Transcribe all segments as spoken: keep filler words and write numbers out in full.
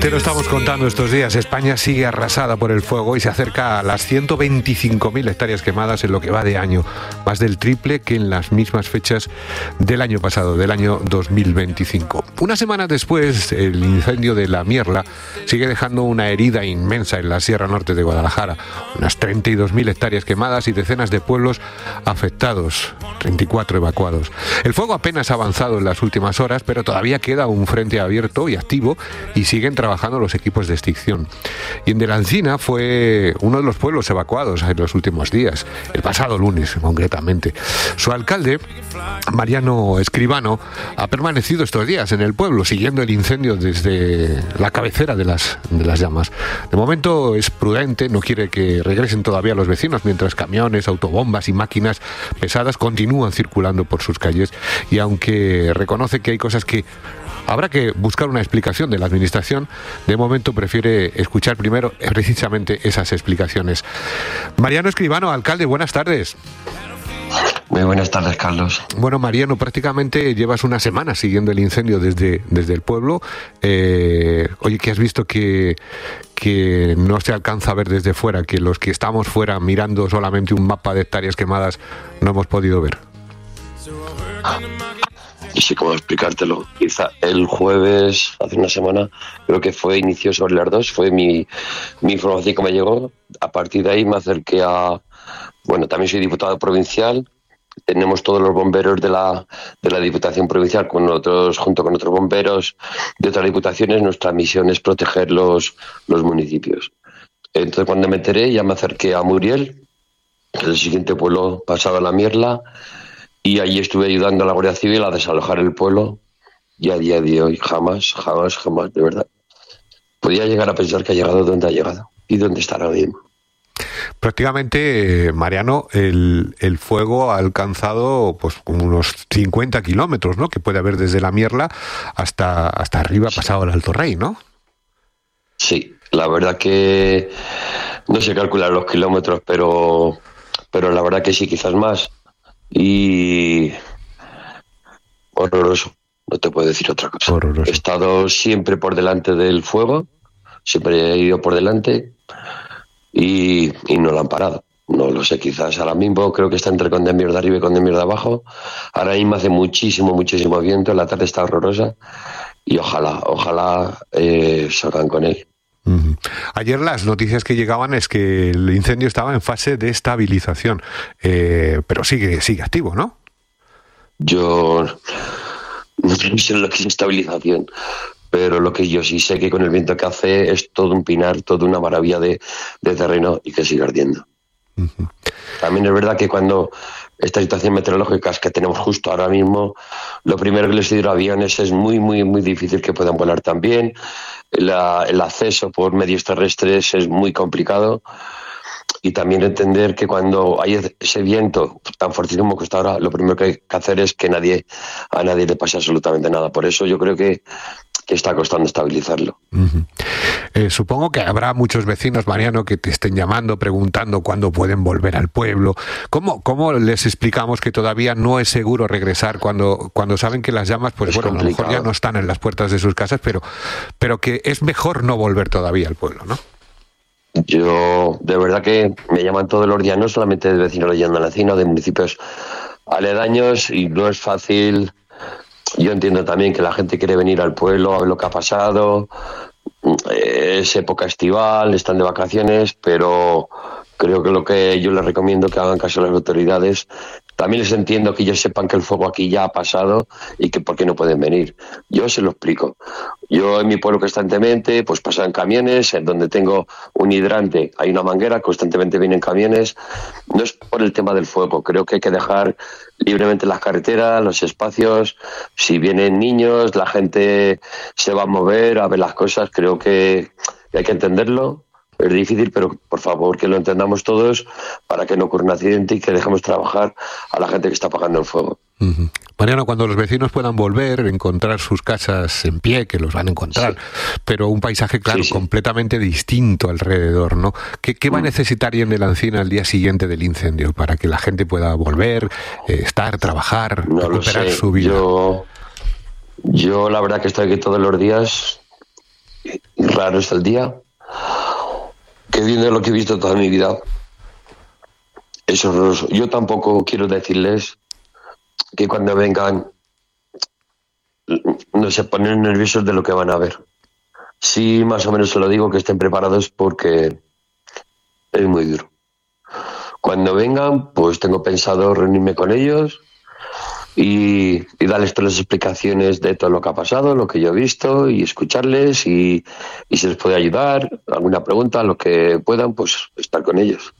Te lo estamos contando estos días. España sigue arrasada por el fuego y se acerca a las ciento veinticinco mil hectáreas quemadas en lo que va de año, más del triple que en las mismas fechas del año pasado, del año dos mil veinticinco. Una semana después, el incendio de La Mierla sigue dejando una herida inmensa en la Sierra Norte de Guadalajara. Unas treinta y dos mil hectáreas quemadas y decenas de pueblos afectados, treinta y cuatro evacuados. El fuego apenas ha avanzado en las últimas horas, pero todavía queda un frente abierto y activo y siguen trabajando los equipos de extinción. Y en de la Encina fue uno de los pueblos evacuados en los últimos días, el pasado lunes concretamente. Su alcalde, Mariano Escribano, ha permanecido estos días en el pueblo siguiendo el incendio desde la cabecera de las, de las llamas. De momento es prudente, no quiere que regresen todavía los vecinos, mientras camiones, autobombas y máquinas pesadas continúan circulando por sus calles, y aunque reconoce que hay cosas que habrá que buscar una explicación de la administración, de momento prefiere escuchar primero precisamente esas explicaciones. Mariano Escribano, alcalde, buenas tardes. Muy buenas tardes, Carlos. Bueno, Mariano, prácticamente llevas una semana siguiendo el incendio desde, desde el pueblo. Eh, oye, que has visto que, que no se alcanza a ver desde fuera, que los que estamos fuera mirando solamente un mapa de hectáreas quemadas no hemos podido ver. Y sí, cómo explicártelo. Quizá el jueves, hace una semana, creo que fue, inició sobre las dos, fue mi, mi información que me llegó. A partir de ahí me acerqué a... Bueno, también soy diputado provincial. Tenemos todos los bomberos de la, de la Diputación Provincial, con otros, junto con otros bomberos de otras diputaciones. Nuestra misión es proteger los, los municipios. Entonces, cuando me enteré, ya me acerqué a Muriel, que es el siguiente pueblo pasado a La Mierla, y allí estuve ayudando a la Guardia Civil a desalojar el pueblo, y a día de hoy jamás, jamás, jamás, de verdad, podía llegar a pensar que ha llegado donde ha llegado y dónde está ahora mismo. Prácticamente, Mariano, el, el fuego ha alcanzado pues como unos cincuenta kilómetros, ¿no?, que puede haber desde La Mierla hasta, hasta arriba, pasado el Alto Rey, ¿no? Sí, la verdad que no sé calcular los kilómetros, pero, pero la verdad que sí, quizás más. Y horroroso, no te puedo decir otra cosa. Horroroso. He estado siempre por delante del fuego, siempre he ido por delante y, y no lo han parado. No lo sé, quizás ahora mismo creo que está entre Condemios de arriba y Condemios de abajo. Ahora mismo hace muchísimo, muchísimo viento, la tarde está horrorosa y ojalá, ojalá eh, salgan con él. Uh-huh. Ayer las noticias que llegaban es que el incendio estaba en fase de estabilización, eh, pero sigue sigue activo, ¿no? Yo no sé lo que es estabilización, pero lo que yo sí sé que con el viento que hace es todo un pinar, toda una maravilla de, de terreno y que sigue ardiendo. Uh-huh. También es verdad que cuando esta situación meteorológica que tenemos justo ahora mismo, lo primero que les digo a aviones es muy, muy, muy difícil que puedan volar también. La, el acceso por medios terrestres es muy complicado, y también entender que cuando hay ese viento tan fortísimo que está ahora, lo primero que hay que hacer es que nadie a nadie le pase absolutamente nada. Por eso yo creo que, que está costando estabilizarlo. Uh-huh. Eh, supongo que habrá muchos vecinos, Mariano, que te estén llamando, preguntando cuándo pueden volver al pueblo. ¿Cómo, cómo les explicamos que todavía no es seguro regresar cuando, cuando saben que las llamas, pues es bueno, complicado. A lo mejor ya no están en las puertas de sus casas, pero, pero que es mejor no volver todavía al pueblo, ¿no? Yo, de verdad que me llaman todos los días, no solamente de vecinos de Leyenda Encina, de municipios aledaños, y no es fácil. Yo entiendo también que la gente quiere venir al pueblo a ver lo que ha pasado. Es época estival, están de vacaciones, pero creo que lo que yo les recomiendo que hagan caso a las autoridades. También les entiendo que ellos sepan que el fuego aquí ya ha pasado y que por qué no pueden venir. Yo se lo explico. Yo en mi pueblo constantemente pues pasan camiones, en donde tengo un hidrante, hay una manguera, constantemente vienen camiones. No es por el tema del fuego, creo que hay que dejar libremente las carreteras, los espacios. Si vienen niños, la gente se va a mover a ver las cosas. Creo que hay que entenderlo. Es difícil, pero por favor que lo entendamos todos para que no ocurra un accidente y que dejemos trabajar a la gente que está apagando el fuego. Uh-huh. Mariano, cuando los vecinos puedan volver, encontrar sus casas en pie, que los van a encontrar, sí, pero un paisaje, claro, sí, sí. completamente distinto alrededor, ¿no? ¿Qué, qué va a necesitar en de la Encina al día siguiente del incendio para que la gente pueda volver, eh, estar, trabajar, no recuperar lo sé. su vida? Yo, yo la verdad que estoy aquí todos los días raro es el día que, viendo lo que he visto toda mi vida, es horroroso. Yo tampoco quiero decirles que cuando vengan no se ponen nerviosos de lo que van a ver. Sí, más o menos se lo digo, que estén preparados porque es muy duro. Cuando vengan, pues tengo pensado reunirme con ellos y, y darles todas las explicaciones de todo lo que ha pasado, lo que yo he visto, y escucharles, y, y si les puede ayudar, alguna pregunta, lo que puedan, pues estar con ellos.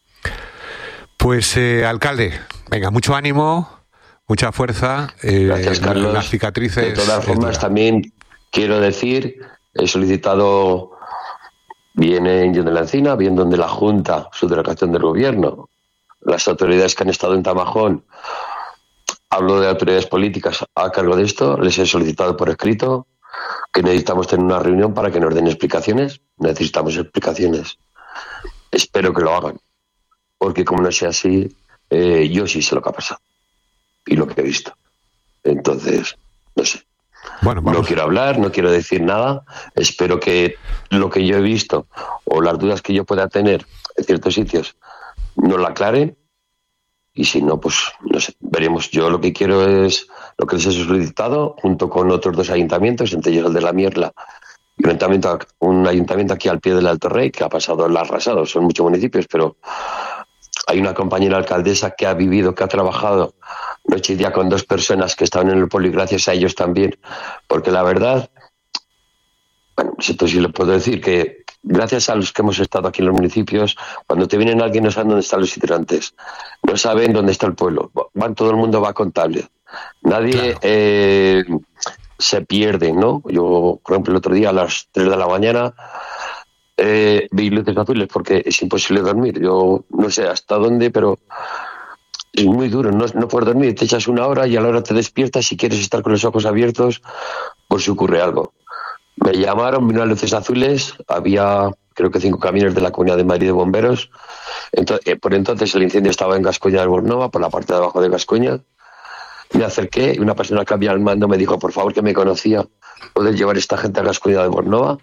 Pues, eh, alcalde, venga, mucho ánimo, mucha fuerza. Eh, Gracias, Carlos. Las cicatrices. De todas formas, también quiero decir, he solicitado, bien en Yende la Encina, bien donde la Junta, su delegación del gobierno, las autoridades que han estado en Tamajón, hablo de autoridades políticas a cargo de esto, les he solicitado por escrito que necesitamos tener una reunión para que nos den explicaciones. Necesitamos explicaciones. Espero que lo hagan, porque como no sea así, eh, yo sí sé lo que ha pasado y lo que he visto. Entonces, no sé. Bueno, vamos. No quiero hablar, no quiero decir nada. Espero que lo que yo he visto o las dudas que yo pueda tener en ciertos sitios nos la aclaren, y si no, pues no sé, veremos. Yo lo que quiero es lo que les he solicitado, junto con otros dos ayuntamientos, entre ellos el de La Mierla y un ayuntamiento, un ayuntamiento aquí al pie del Alto Rey, que ha pasado el arrasado. Son muchos municipios, pero hay una compañera alcaldesa que ha vivido, que ha trabajado noche y día con dos personas que estaban en el pueblo, y gracias a ellos también, porque la verdad, bueno, esto sí le puedo decir, que gracias a los que hemos estado aquí en los municipios, cuando te vienen alguien no saben dónde están los hidrantes, no saben dónde está el pueblo, van, todo el mundo va contable, nadie claro. eh, se pierde, ¿no? Yo, por ejemplo, el otro día a las tres de la mañana eh, vi luces azules porque es imposible dormir. Yo no sé hasta dónde, pero es muy duro, no, no puedes dormir, te echas una hora y a la hora te despiertas, si quieres estar con los ojos abiertos, pues si ocurre algo. Me llamaron, vino a luces azules, había creo que cinco camiones de la Comunidad de Madrid de bomberos. Entonces, eh, por entonces el incendio estaba en Gascoña de Bornova, por la parte de abajo de Gascoña. Me acerqué y una persona que había al mando me dijo, por favor, que me conocía, ¿puedes llevar esta gente a Gascoña de Bornova?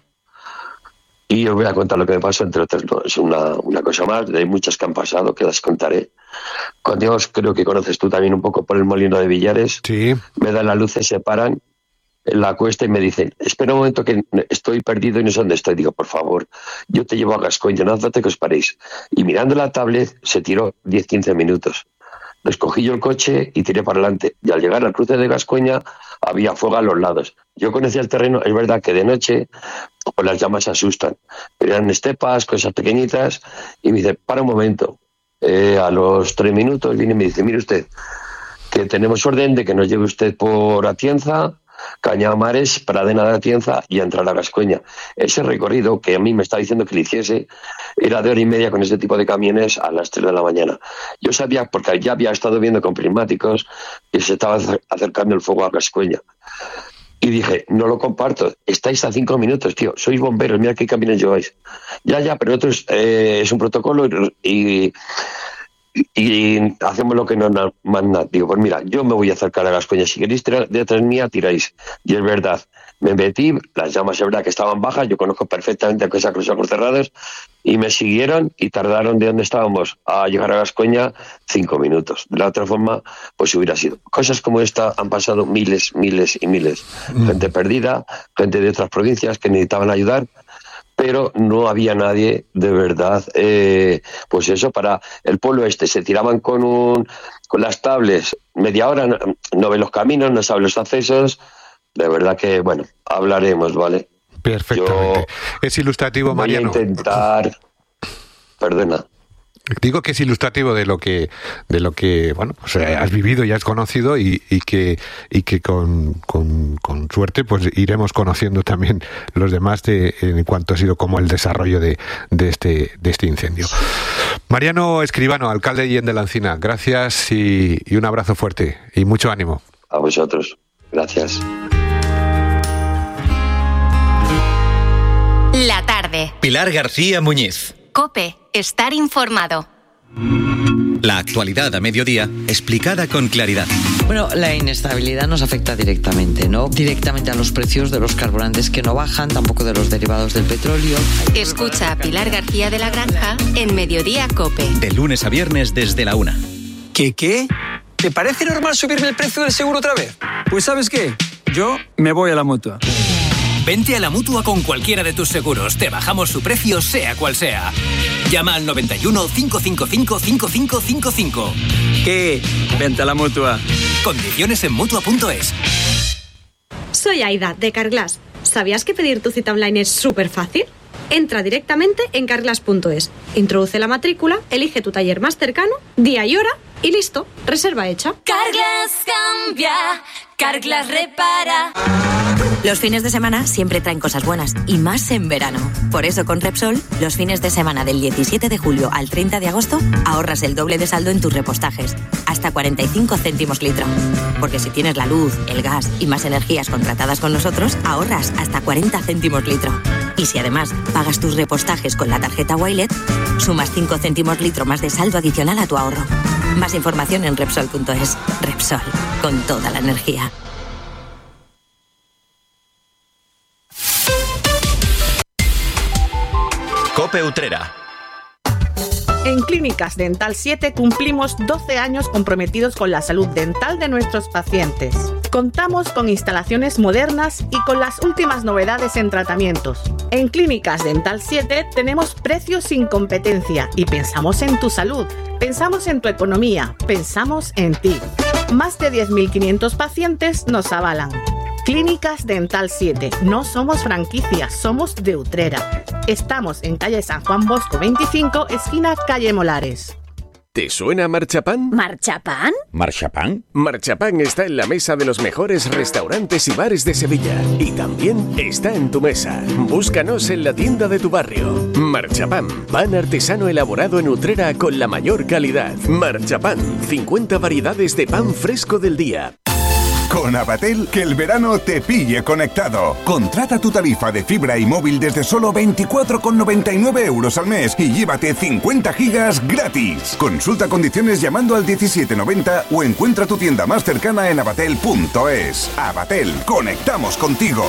Y os voy a contar lo que me pasó, entre otras, no, es una, una cosa más, hay muchas que han pasado, que las contaré. Cuando Dios, creo que conoces tú también un poco por el Molino de Villares, sí. Me dan las luces, se paran en la cuesta y me dicen, espera un momento que estoy perdido y no sé dónde estoy. Digo, por favor, yo te llevo a Gascoña, no hace falta que os paréis. Y mirando la tablet se tiró diez a quince minutos. Descogí yo el coche y tiré para adelante. Y al llegar al cruce de Gascoña había fuego a los lados. Yo conocía el terreno, es verdad que de noche pues las llamas se asustan. Pero eran estepas, cosas pequeñitas. Y me dice, para un momento. Eh, a los tres minutos viene y me dice, mire usted, que tenemos orden de que nos lleve usted por Atienza, Cañamares, Pradena de Atienza y a entrar a Gascoña. Ese recorrido que a mí me está diciendo que le hiciese era de hora y media con este tipo de camiones a las tres de la mañana. Yo sabía, porque ya había estado viendo con prismáticos, que se estaba acercando el fuego a Gascoña. Y dije, no lo comparto, estáis a cinco minutos, tío, sois bomberos, mira qué camiones lleváis. Ya, ya, pero otros eh, es un protocolo y... y y hacemos lo que nos manda. Digo, pues mira, yo me voy a acercar a Gascoña, si queréis tirar detrás mía, tiráis. Y es verdad, me metí, las llamas es verdad que estaban bajas, yo conozco perfectamente que con los ojos cerrados, y me siguieron y tardaron de donde estábamos a llegar a Gascoña cinco minutos. De la otra forma, pues hubiera sido. Cosas como esta han pasado miles, miles y miles. Mm. Gente perdida, gente de otras provincias que necesitaban ayudar, pero no había nadie de verdad, eh, pues eso, para el pueblo este. Se tiraban con un con las tablets media hora, no, no ve los caminos, no sabe los accesos. De verdad que, bueno, hablaremos, ¿vale? Perfectamente. Yo es ilustrativo, Mariano. Voy a intentar... Perdona. Digo que es ilustrativo de lo que de lo que bueno pues has vivido y has conocido, y, y que y que con, con, con suerte pues iremos conociendo también los demás de, en cuanto ha sido como el desarrollo de, de este de este incendio. Mariano Escribano, alcalde de Yende la Encina, gracias y, y un abrazo fuerte y mucho ánimo. A vosotros, gracias. La tarde. Pilar García Muñiz. COPE. Estar informado. La actualidad a mediodía, explicada con claridad. Bueno, la inestabilidad nos afecta directamente, ¿no? Directamente a los precios de los carburantes que no bajan, tampoco de los derivados del petróleo. Escucha a Pilar García de la Granja en Mediodía COPE. De lunes a viernes desde la una. ¿Qué qué? ¿Te parece normal subirme el precio del seguro otra vez? Pues ¿sabes qué? Yo me voy a la Mutua. Vente a la Mutua con cualquiera de tus seguros. Te bajamos su precio, sea cual sea. Llama al noventa y uno, cinco cinco cinco, cinco cinco cinco cinco. ¿Qué? Vente a la Mutua. Condiciones en Mutua punto es. Soy Aida, de Carglass. ¿Sabías que pedir tu cita online es súper fácil? Entra directamente en carglass punto es, introduce la matrícula, elige tu taller más cercano, día y hora y listo, reserva hecha. Carglass cambia, Carglass repara. Los fines de semana siempre traen cosas buenas, y más en verano. Por eso con Repsol, los fines de semana del diecisiete de julio al treinta de agosto, ahorras el doble de saldo en tus repostajes, hasta cuarenta y cinco céntimos litro. Porque si tienes la luz, el gas y más energías contratadas con nosotros, ahorras hasta cuarenta céntimos litro. Y si además pagas tus repostajes con la tarjeta Wilet, sumas cinco céntimos litro más de saldo adicional a tu ahorro. Más información en Repsol punto es. Repsol, con toda la energía. COPE Utrera. En Clínicas Dental siete cumplimos doce años comprometidos con la salud dental de nuestros pacientes. Contamos con instalaciones modernas y con las últimas novedades en tratamientos. En Clínicas Dental siete tenemos precios sin competencia y pensamos en tu salud, pensamos en tu economía, pensamos en ti. Más de diez mil quinientos pacientes nos avalan. Clínicas Dental siete. No somos franquicias, somos de Utrera. Estamos en calle San Juan Bosco veinticinco, esquina calle Molares. ¿Te suena Marchapán? ¿Marchapán? ¿Marchapán? Marchapán está en la mesa de los mejores restaurantes y bares de Sevilla. Y también está en tu mesa. Búscanos en la tienda de tu barrio. Marchapán, pan artesano elaborado en Utrera con la mayor calidad. Marchapán, cincuenta variedades de pan fresco del día. Con Avatel, que el verano te pille conectado. Contrata tu tarifa de fibra y móvil desde solo veinticuatro con noventa y nueve euros al mes y llévate cincuenta gigas gratis. Consulta condiciones llamando al diecisiete noventa o encuentra tu tienda más cercana en avatel punto es. Avatel, conectamos contigo.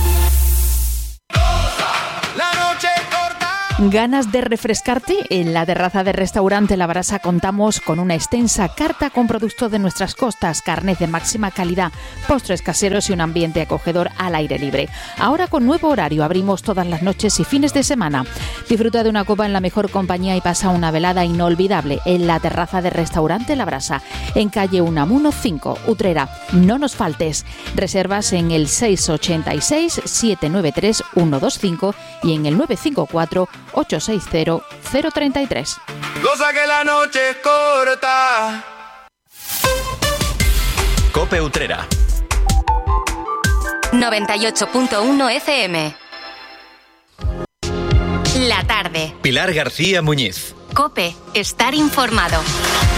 ¿Ganas de refrescarte? En la terraza del restaurante La Brasa contamos con una extensa carta con productos de nuestras costas, carnes de máxima calidad, postres caseros y un ambiente acogedor al aire libre. Ahora con nuevo horario, abrimos todas las noches y fines de semana. Disfruta de una copa en la mejor compañía y pasa una velada inolvidable en la terraza del restaurante La Brasa, en calle Unamuno cinco, Utrera. No nos faltes. Reservas en el seis ocho seis, siete nueve tres, uno dos cinco y en el nueve cinco cuatro, ocho seis cero, cero tres tres. Goza que la noche es corta. COPE Utrera. noventa y ocho punto uno F M. La tarde. Pilar García Muñiz. COPE. Estar informado.